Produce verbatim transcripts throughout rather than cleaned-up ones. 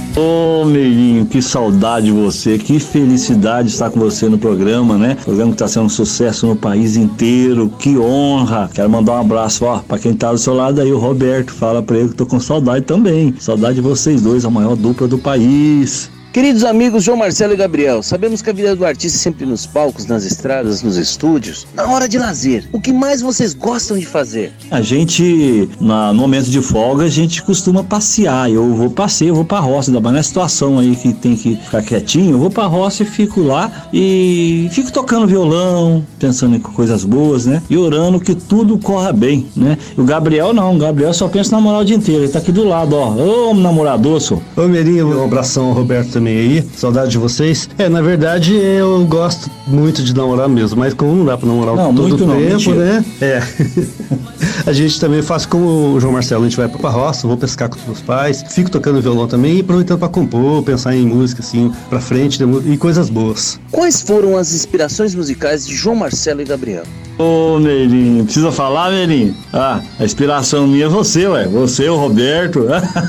Ô, Meirinho, que saudade de você, que felicidade estar com você no programa, né? O programa que tá sendo um sucesso no país inteiro, que honra. Quero mandar um abraço, ó, pra quem tá do seu lado aí, o Roberto. Fala pra ele que tô com saudade também. Saudade de vocês dois, a maior dupla do país. Queridos amigos João Marcelo e Gabriel, sabemos que a vida do artista é sempre nos palcos, nas estradas, nos estúdios. Na hora de lazer, o que mais vocês gostam de fazer? A gente, na, no momento de folga, a gente costuma passear. Eu vou passeio, eu vou pra roça, ainda mais na situação aí que tem que ficar quietinho. Eu vou pra roça e fico lá e fico tocando violão, pensando em coisas boas, né? E orando que tudo corra bem, né? O Gabriel não, o Gabriel só pensa em namorar o dia inteiro. Ele tá aqui do lado, ó. Ô, namorador, só. Ô, Meirinho, um abração ao Roberto também aí, saudade de vocês. É, na verdade eu gosto muito de namorar mesmo, mas como não dá pra namorar não, todo o tempo, não, né? É. A gente também faz como o João Marcelo, a gente vai pra roça, vou pescar com os meus pais, fico tocando violão também e aproveitando pra compor, pensar em música assim, pra frente, né, e coisas boas. Quais foram as inspirações musicais de João Marcelo e Gabriel? Ô, Meirinho, precisa falar, Meirinho? Ah, a inspiração minha é você, ué. Você, o Roberto.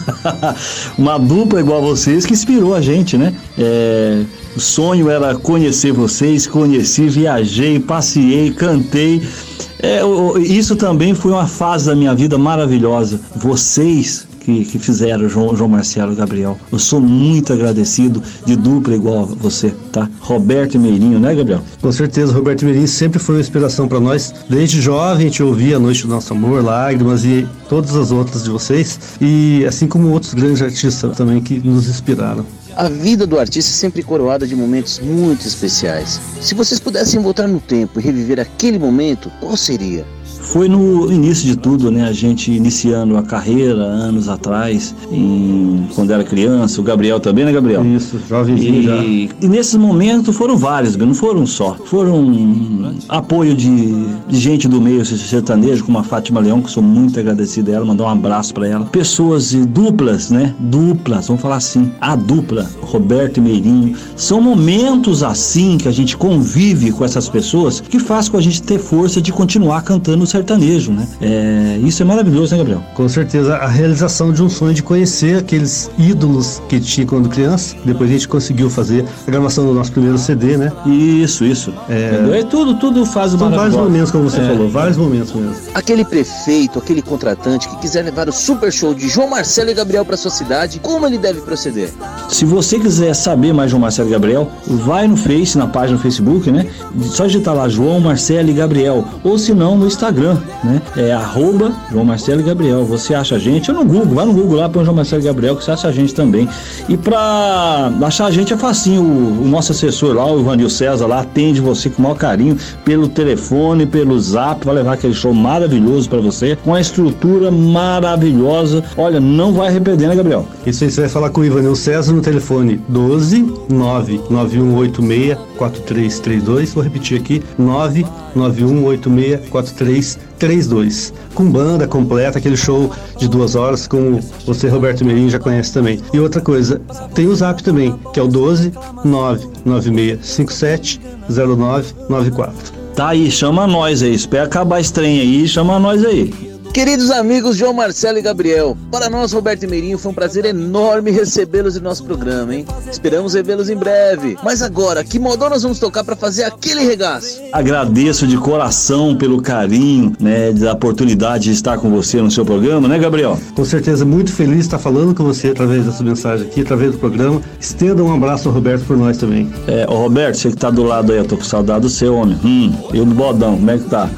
Uma dupla igual a vocês que inspirou a gente, né? É, o sonho era conhecer vocês, conheci, viajei, passeei, cantei. É, isso também foi uma fase da minha vida maravilhosa. Vocês que, que fizeram, João, João Marcelo e Gabriel. Eu sou muito agradecido de dupla igual a você, tá? Roberto e Meirinho, né, Gabriel? Com certeza, Roberto e Meirinho sempre foi uma inspiração para nós. Desde jovem a gente ouvia A Noite do Nosso Amor, Lágrimas e todas as outras de vocês. E assim como outros grandes artistas também que nos inspiraram. A vida do artista é sempre coroada de momentos muito especiais. Se vocês pudessem voltar no tempo e reviver aquele momento, qual seria? Foi no início de tudo, né? A gente iniciando a carreira anos atrás, em, quando era criança, o Gabriel também, né, Gabriel? Isso, jovenzinho já. E, e nesses momentos foram vários, não foram só. Foram apoio de, de gente do meio sertanejo, como a Fátima Leão, que sou muito agradecido a ela, mandar um abraço pra ela. Pessoas duplas, né? Duplas, vamos falar assim, a dupla, Roberto e Meirinho. São momentos assim que a gente convive com essas pessoas que faz com a gente ter força de continuar cantando sertanejo, né? É, isso é maravilhoso, né, Gabriel? Com certeza, a realização de um sonho de conhecer aqueles ídolos que tinha quando criança. Depois a gente conseguiu fazer a gravação do nosso primeiro C D, né? Isso, isso. É, é tudo, tudo faz São vários momentos, como você é. falou, vários momentos mesmo. Aquele prefeito, aquele contratante que quiser levar o super show de João Marcelo e Gabriel para sua cidade, como ele deve proceder? Se você quiser saber mais João Marcelo e Gabriel, vai no Face, na página do Facebook, né? Só digitar lá João Marcelo e Gabriel, ou se não no Instagram, né? É arroba João Marcelo e Gabriel. Você acha a gente, ou no Google, vai no Google lá, põe João Marcelo e Gabriel, que você acha a gente também. E pra achar a gente é facinho, o, o nosso assessor lá, o Ivanil César lá, atende você com o maior carinho, pelo telefone, pelo zap, vai levar aquele show maravilhoso pra você, com a estrutura maravilhosa. Olha, não vai arrepender, né, Gabriel? Isso aí, você vai falar com o Ivanil César no telefone doze nove nove um oito seis quatro três três dois. Vou repetir aqui, nove nove um oito seis quatro três três dois. Com banda completa, aquele show de duas horas, como você, Roberto Meirinho, já conhece também. E outra coisa, tem o Zap também, que é o doze nove nove seis cinco sete zero nove nove quatro. Tá aí, chama nós aí, espera acabar esse trem aí, chama nós aí. Queridos amigos João Marcelo e Gabriel, para nós, Roberto e Meirinho, foi um prazer enorme recebê-los em nosso programa, hein? Esperamos revê-los em breve. Mas agora, que modão nós vamos tocar para fazer aquele regaço? Agradeço de coração pelo carinho, né, da oportunidade de estar com você no seu programa, né, Gabriel? Com certeza, muito feliz de estar falando com você através dessa mensagem aqui, através do programa. Estenda um abraço ao Roberto por nós também. É, ô Roberto, você que tá do lado aí, eu tô com saudade do seu, homem. Hum, eu do bodão, como é que tá?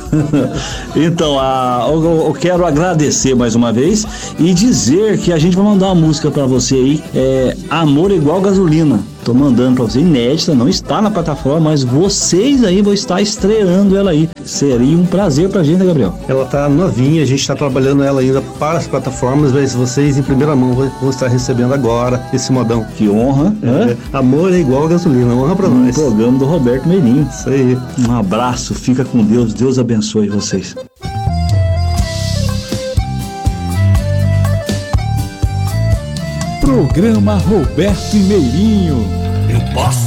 Então, a, o, o quero agradecer mais uma vez e dizer que a gente vai mandar uma música pra você aí, é Amor Igual Gasolina. Tô mandando pra você, inédita, não está na plataforma, mas vocês aí vão estar estreando ela aí. Seria um prazer pra gente, né, Gabriel? Ela tá novinha, a gente tá trabalhando ela ainda para as plataformas, mas vocês em primeira mão vão estar recebendo agora esse modão. Que honra. É, amor é igual gasolina, honra pra um nós. Programa do Roberto Meirinho. Isso aí. Um abraço, fica com Deus, Deus abençoe vocês. Programa Roberto Meirinho. Eu posso